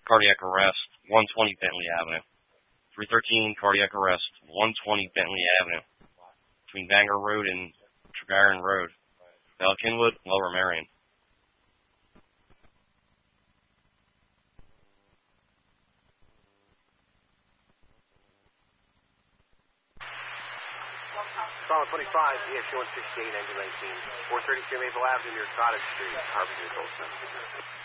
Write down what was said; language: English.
cardiac arrest, 120 Bentley Avenue. 313, cardiac arrest, 120 Bentley Avenue. Between Bangor Road and Tregarron Road. Bella Kinwood, Lower Marion. Solid 25, ESU 168, engine 19, 433 Maple Avenue near Cottage Street, Harvey, New Goldsmith.